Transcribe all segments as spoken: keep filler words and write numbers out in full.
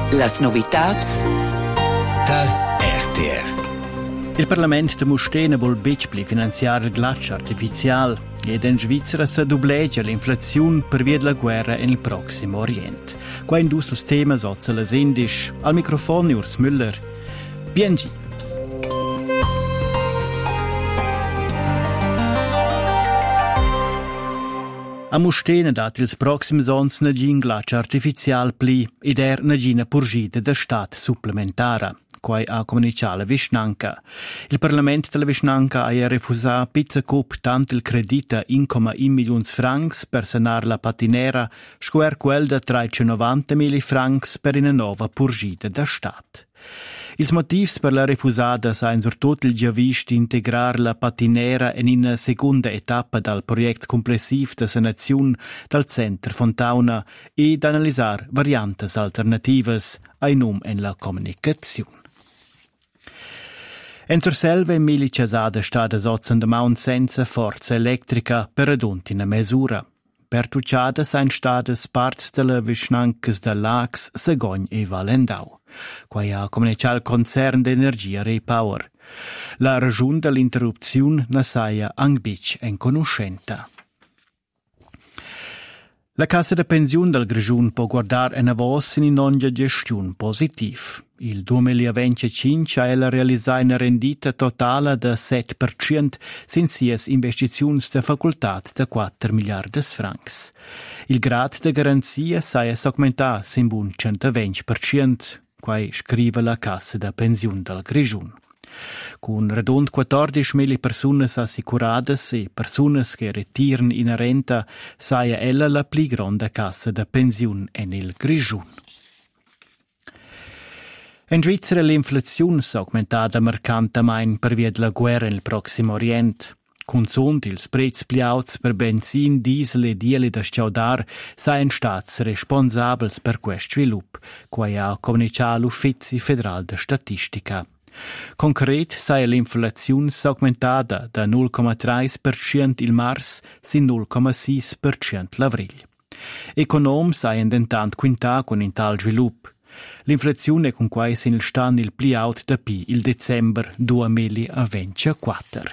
Las novitats da R T R. Il Parlament de Mustena vol becpli finanziare il ghiaccio artificial ed in Svizzera si dublega l'inflazione per via della guerra nel prossimo Oriente. Qua indus il tema sozza las indisch. Al microfono Urs Müller. B N G. A Mustena dat ils proxims ons negin ghiaccio artificial pli ed er negina purgida da stat supplementara. Quai ha comunicato la Vischnanca. Il Parlamento della Vischnanca ha refusato pizza cup tanto il credito uno virgola uno milioni francs per sanar la patinera, square quel da trecentonovanta francs per una nuova purgita da Stat. Ils motivs per la refusada sain surtot il giavist integrar la patinera in una seconda etappa dal project complessiv de sanazione dal Center Fontauna ed analisar variantes alternativas ai num en la comunicazione. En surselva in mili casada sta da sozzan da maun senza forza elettrica per aduntina mesura. Per tucciada sain stadas parts della Vischnancas da Lax, Sagogn e Valendau. Quai ha comunicato il concern d'energia Repower. La ragione dell'interruzione ne saia angbic en conoscenta. La Cassa de Pensione del Grigiun può guardare in avos in ogni gestione positiv. Il duemilaventicinque ha ella realizzata una rendita totale da sette per cento sin sies investizioni da facoltat da quattro miliardi francs. Il grado de garanzia saia augmentato sin bun centoventi per cento, quai scrive la Cassa de Pensione del Grigiun. Con redond quattordici mila persone assicuradas e persone che ritirano in renta, saia ella la pli grande cassa de pensione en il Grigiun. In Svizzera l'inflazione è aumentata marcantemente per via della guerra nel prossimo Oriente. Con sunt ils prezzi pli alts per benzin, diesel e dieli da sciaudar saien stats responsabels per questo sviluppo, quai ha comunicato l'Ufficio Federale de Statistica. Concret saia l'inflazione aumentata da zero virgola tre per cento il mars sin zero virgola sei per cento l'avril. Econom saien dentant quinta con in tal sviluppo. L'inflazione con quai sin il stan il pli aut da pi il december duemilaventiquattro.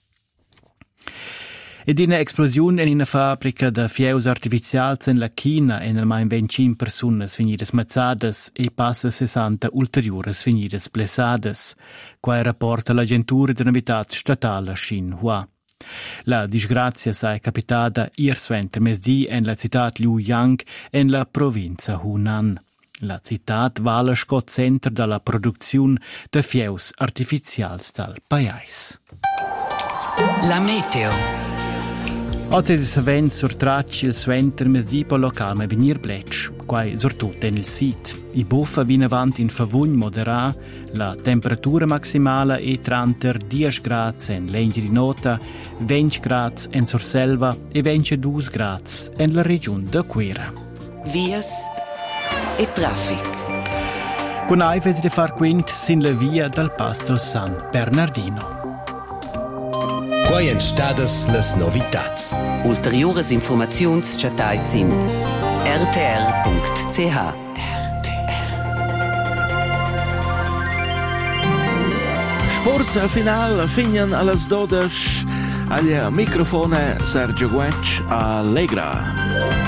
Ed in esplosione in una fabbrica de fieus artificials in la China en almain venticinque personas finidas mazzadas e passa sessanta ulteriores finidas blessadas, quai rapporta l'agentura de navitat statale Xinhua. La disgrazia sai capitata ier mesdì en la città Luoyang en la provincia Hunan. La città vala scot center dalla produzione de fieus artificials dal pais. La meteo. Oggi si vede sur tracci il suenter mesdì po locale venir bletsch, quai surtut en il sit. I buffa vin avanti in favugn moderà, la temperatura maximale è trenta dieci gradi en l'engi di nota, venti gradi en Surselva e ventidue gradi en la regione de Quera. Vias e traffic. Con aifes di far quint sin la via dal Pastel San Bernardino. Quai en stadas las novitats. Ulteriores informaziuns chatai sin r t r punct c h. Sport final finian allas dodici. Agli microfone Sergio Guec Allegra.